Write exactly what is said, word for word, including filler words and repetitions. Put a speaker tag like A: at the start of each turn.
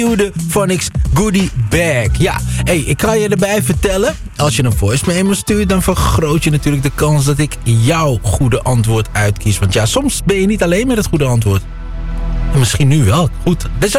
A: nieuwe Phonics Goodie Bag. Ja, hey, ik kan je erbij vertellen. Als je een voice memo stuurt, dan vergroot je natuurlijk de kans dat ik jouw goede antwoord uitkies. Want ja, soms ben je niet alleen met het goede antwoord. En misschien nu wel. Goed. Dus